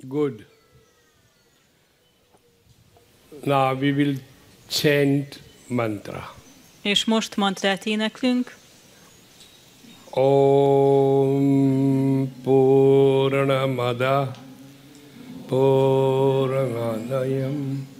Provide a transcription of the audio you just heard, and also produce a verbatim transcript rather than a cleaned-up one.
Good. Now we will chant mantra. És most mantrát éneklünk. Om Purnamada Purnanayam